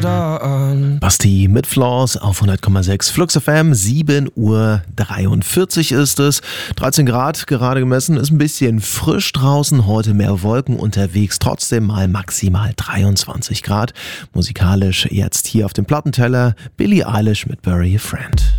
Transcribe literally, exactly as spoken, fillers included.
da an. Basti mit Flaws auf hundert Komma sechs Flux F M, sieben Uhr dreiundvierzig ist es. dreizehn Grad gerade gemessen, ist ein bisschen frisch draußen, heute mehr Wolken unterwegs, trotzdem mal maximal dreiundzwanzig Grad. Musikalisch jetzt hier auf dem Plattenteller Billie Eilish mit Bury a Friend.